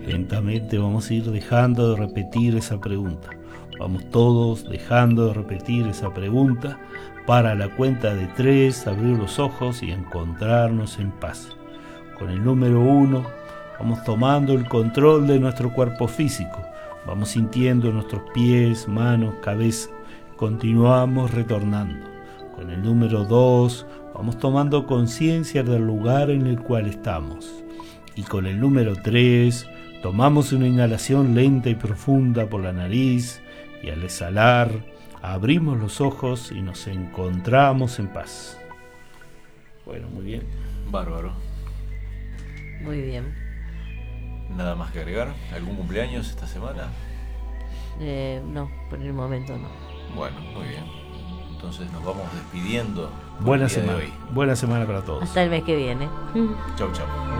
Lentamente vamos a ir dejando de repetir esa pregunta. Vamos todos dejando de repetir esa pregunta para la cuenta de 3 abrir los ojos y encontrarnos en paz. Con el número 1 vamos tomando el control de nuestro cuerpo físico. Vamos sintiendo nuestros pies, manos, cabeza. Continuamos retornando. Con el número 2 vamos tomando conciencia del lugar en el cual estamos. Y con el número 3 tomamos una inhalación lenta y profunda por la nariz y al exhalar abrimos los ojos y nos encontramos en paz. Bueno, muy bien. Bárbaro. Muy bien. Nada más que agregar. ¿Algún cumpleaños esta semana? No, por el momento no. Bueno, muy bien. Entonces nos vamos despidiendo. Buena semana. Buena semana para todos. Hasta el mes que viene. Chau, chau.